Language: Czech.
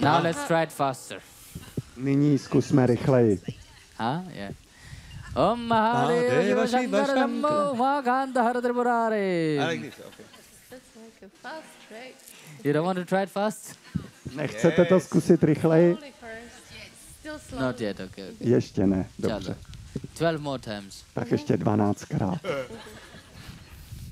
Now let's try it faster. Nyní zkusme rychleji. Yeah. Om Mahadeva Shankara Shambho Mahakanta Hara Tripurari. I like this, okay. That's like a fast track. You don't want to try it fast? Nechcete to zkusit rychleji? Slowly first. Still slow. Not yet, okay. Ještě ne, dobře. 12 more times. Tak ještě 12krát.